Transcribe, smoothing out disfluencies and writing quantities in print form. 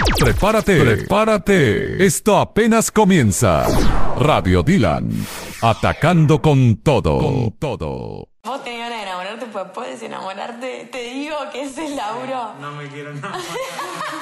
Prepárate. Esto apenas comienza. Radio Dylan, atacando con todo. Vos tenías ganas de enamorarte, pues puedes enamorarte. Te digo que ese es Lauro. No me quiero enamorar.